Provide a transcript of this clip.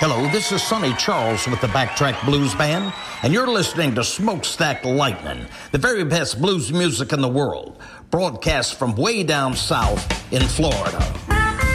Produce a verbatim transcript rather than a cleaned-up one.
Hello, this is Sonny Charles with the Backtrack Blues Band, and you're listening to Smokestack Lightning, the very best blues music in the world, broadcast from way down south in Florida.